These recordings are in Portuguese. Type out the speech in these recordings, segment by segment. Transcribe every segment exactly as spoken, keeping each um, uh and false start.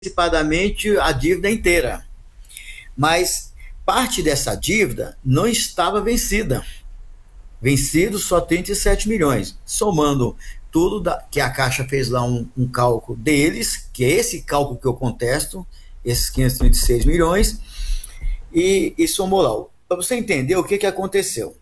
antecipadamente a dívida inteira. Mas parte dessa dívida não estava vencida. Vencido só trinta e sete milhões. Somando tudo da, que a Caixa fez lá um, um cálculo deles, que é esse cálculo que eu contesto, esses quinhentos e trinta e seis milhões, e, e somou lá. Para você entender o que, que aconteceu.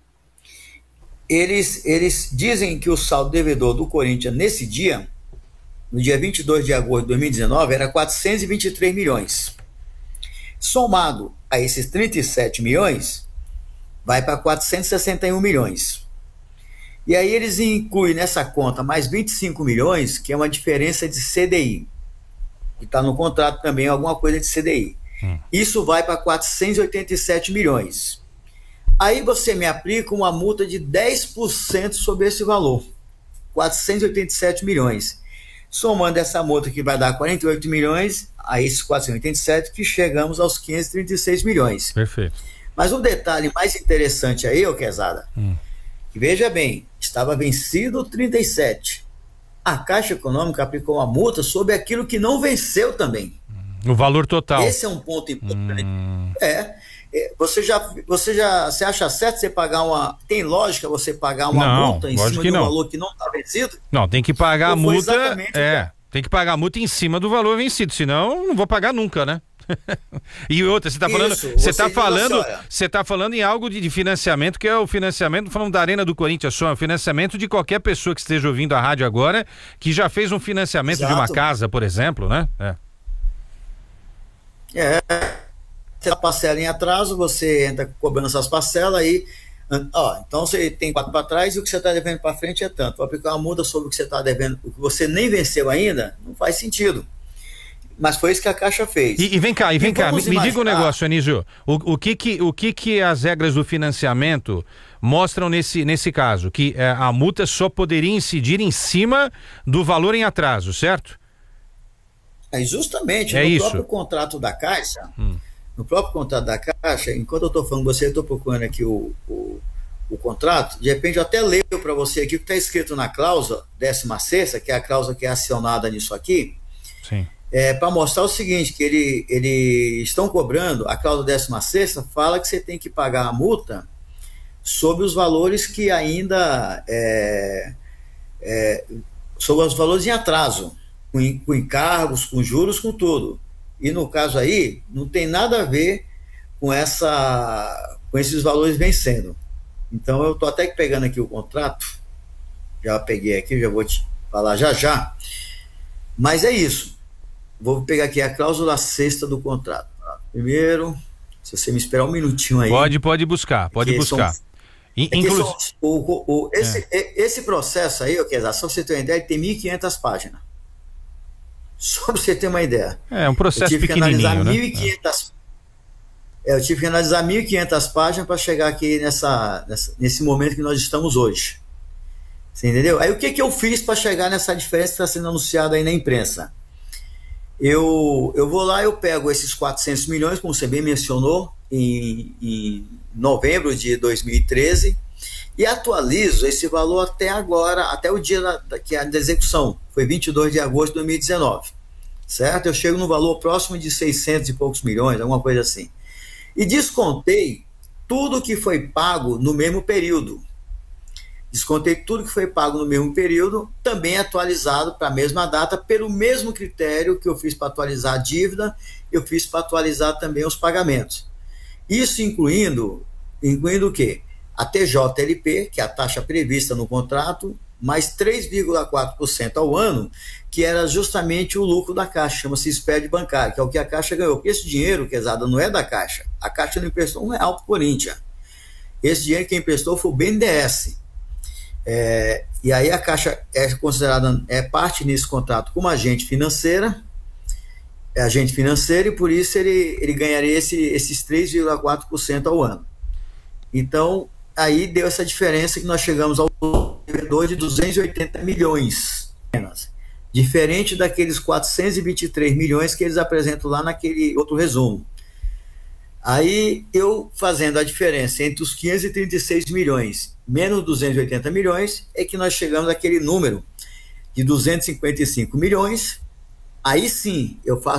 Eles, eles dizem que o saldo devedor do Corinthians nesse dia, no dia vinte e dois de agosto de dois mil e dezenove, era quatrocentos e vinte e três milhões. Somado a esses trinta e sete milhões, vai para quatrocentos e sessenta e um milhões. E aí eles incluem nessa conta mais vinte e cinco milhões, que é uma diferença de C D I. E está no contrato também alguma coisa de C D I. Hum. Isso vai para quatrocentos e oitenta e sete milhões. Aí você me aplica uma multa de dez por cento sobre esse valor. quatrocentos e oitenta e sete milhões. Somando essa multa que vai dar quarenta e oito milhões, a esses quatrocentos e oitenta e sete, que chegamos aos quinhentos e trinta e seis milhões. Perfeito. Mas o detalhe mais interessante aí, ô Quezada, hum. que veja bem, estava vencido trinta e sete. A Caixa Econômica aplicou uma multa sobre aquilo que não venceu também. O valor total. Esse é um ponto importante. Hum. É, é, você já, você já, você acha certo você pagar uma, tem lógica você pagar uma não, multa em cima de um valor que não está vencido? Não, tem que pagar a multa, é, o... tem que pagar a multa em cima do valor vencido, senão não vou pagar nunca, né? E outra, você está falando, Isso, você você está falando, assim, olha, você está falando em algo de, de financiamento, que é o financiamento, falando da Arena do Corinthians só, é o financiamento de qualquer pessoa que esteja ouvindo a rádio agora, que já fez um financiamento Exato. de uma casa, por exemplo, né? É. É, você parcela em atraso, você entra cobrando essas parcelas aí, ó, então você tem quatro para trás e o que você está devendo para frente é tanto. Vou aplicar uma multa sobre o que você está devendo, o que você nem venceu ainda, não faz sentido. Mas foi isso que a Caixa fez. E, e vem cá, e vem e cá, me, me diga um negócio, Anísio. O, o, que que, o que que as regras do financiamento mostram nesse, nesse caso? Que é, a multa só poderia incidir em cima do valor em atraso, certo? É justamente, é no isso. próprio contrato da Caixa, hum. no próprio contrato da Caixa, enquanto eu estou falando com você, eu estou procurando aqui o, o, o contrato, de repente eu até leio para você aqui o que está escrito na cláusula décima sexta, que é a cláusula que é acionada nisso aqui. Sim. É, para mostrar o seguinte, que ele, eles estão cobrando, a cláusula décima sexta fala que você tem que pagar a multa sobre os valores que ainda, é, é, sobre os valores em atraso, com, com encargos, com juros, com tudo. E no caso aí, não tem nada a ver com, essa, com esses valores vencendo. Então eu estou até pegando aqui o contrato, já peguei aqui, já vou te falar já já, mas é isso. Vou pegar aqui a cláusula sexta do contrato. Primeiro, se você me esperar um minutinho aí. Pode, pode buscar, pode buscar. São, Inclu... são, o, o, o, esse, é. esse processo aí, okay, só para você ter uma ideia, ele tem mil e quinhentas páginas. Só para você ter uma ideia. É um processo pequenininho, né? mil e quinhentas, é. É, eu tive que analisar mil e quinhentas páginas para chegar aqui nessa, nessa, nesse momento que nós estamos hoje. Você entendeu? Aí o que, que eu fiz para chegar nessa diferença que está sendo anunciada aí na imprensa? Eu, eu vou lá, eu pego esses quatrocentos milhões, como você bem mencionou, em, em novembro de dois mil e treze, e atualizo esse valor até agora, até o dia da, da, que é da execução, foi vinte e dois de agosto de dois mil e dezenove, certo? Eu chego no valor próximo de seiscentos e poucos milhões, alguma coisa assim. E descontei tudo que foi pago no mesmo período. Descontei tudo que foi pago no mesmo período, também atualizado para a mesma data, pelo mesmo critério que eu fiz para atualizar a dívida, eu fiz para atualizar também os pagamentos. Isso incluindo, incluindo o quê? A T J L P, que é a taxa prevista no contrato, mais três vírgula quatro por cento ao ano, que era justamente o lucro da Caixa, chama-se spread bancário, que é o que a Caixa ganhou. Porque esse dinheiro, Quezada, não é da Caixa. A Caixa não emprestou um real para o Corinthians. Esse dinheiro quem emprestou foi o B N D E S. É, e aí a Caixa é considerada, é parte nesse contrato como agente financeira, é agente financeiro, e por isso ele, ele ganharia esse, esses três vírgula quatro por cento ao ano. Então, aí deu essa diferença que nós chegamos ao devedor de duzentos e oitenta milhões apenas, diferente daqueles quatrocentos e vinte e três milhões que eles apresentam lá naquele outro resumo. Aí eu fazendo a diferença entre os quinhentos e trinta e seis milhões menos duzentos e oitenta milhões, é que nós chegamos àquele número de duzentos e cinquenta e cinco milhões Aí sim, eu faço